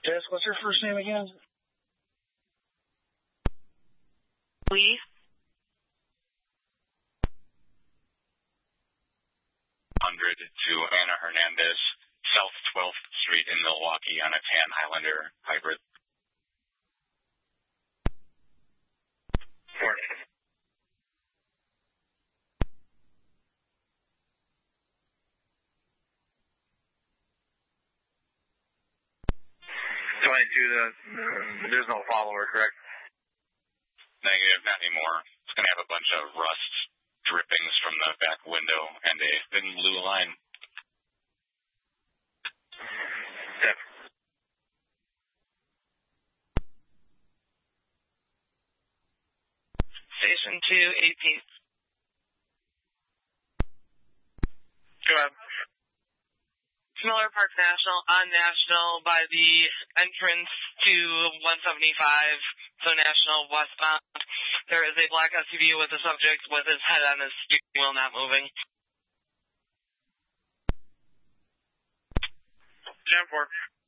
Jess, what's your first name again? Lee. 100 to Anna Hernandez, South 12th Street in Milwaukee on a tan Highlander hybrid. There's no follower, correct? Negative, not anymore. It's going to have a bunch of rust drippings from the back window and a thin blue line. Yep. Station 2, 18th. Go ahead. Miller Park National on National by the entrance to 175, so National westbound. There is a black SUV with a subject with his head on his steering wheel not moving. Jam 4.